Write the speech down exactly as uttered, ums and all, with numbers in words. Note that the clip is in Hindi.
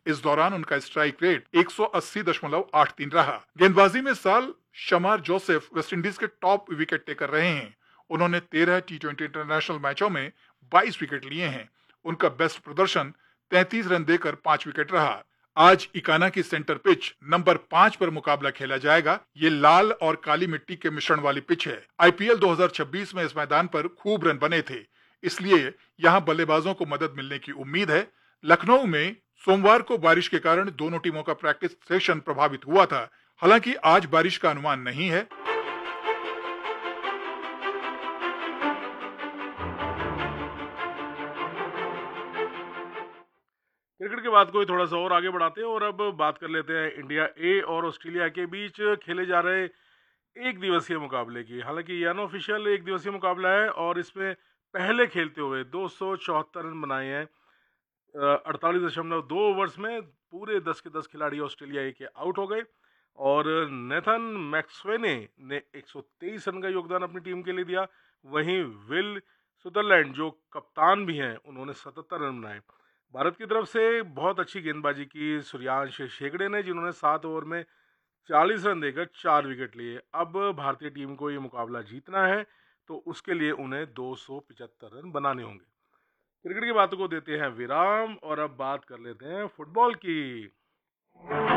इस दौरान उनका स्ट्राइक रेट एक सौ अस्सी दशमलव आठ तीन रहा। गेंदबाजी में साल शमार जोसेफ वेस्टइंडीज के टॉप विकेट टेकर रहे हैं। उन्होंने तेरह टी ट्वेंटी इंटरनेशनल मैचों में बाईस विकेट लिए हैं। उनका बेस्ट प्रदर्शन तैंतीस रन देकर पांच विकेट रहा। आज इकाना की सेंटर पिच नंबर पांच पर मुकाबला खेला जाएगा। ये लाल और काली मिट्टी के मिश्रण वाली पिच है। आईपीएल दो हज़ार छब्बीस में इस मैदान पर खूब रन बने थे, इसलिए यहाँ बल्लेबाजों को मदद मिलने की उम्मीद है। लखनऊ में सोमवार को बारिश के कारण दोनों टीमों का प्रैक्टिस सेशन प्रभावित हुआ था। हालांकि आज बारिश का अनुमान नहीं है। क्रिकेट की बात को थोड़ा सा और आगे बढ़ाते हैं और अब बात कर लेते हैं इंडिया ए और ऑस्ट्रेलिया के बीच खेले जा रहे एक दिवसीय मुकाबले की। हालांकि ये अनऑफिशियल एक दिवसीय मुकाबला है और इसमें पहले खेलते हुए दो सौ चौहत्तर रन बनाए हैं। अड़तालीस दशमलव दो ओवर्स में पूरे दस के दस खिलाड़ी ऑस्ट्रेलिया ए के आउट हो गए और नेथन मैक्सवेने ने एक सौ तेईस रन का योगदान अपनी टीम के लिए दिया। वहीं विल सुदरलैंड जो कप्तान भी हैं उन्होंने सतहत्तर रन बनाए। भारत की तरफ से बहुत अच्छी गेंदबाजी की सूर्यांश शेखड़े ने, जिन्होंने सात ओवर में चालीस रन देकर चार विकेट लिए। अब भारतीय टीम को ये मुकाबला जीतना है तो उसके लिए उन्हें दो सौ पचहत्तर रन बनाने होंगे। क्रिकेट की बातों को देते हैं विराम और अब बात कर लेते हैं फुटबॉल की।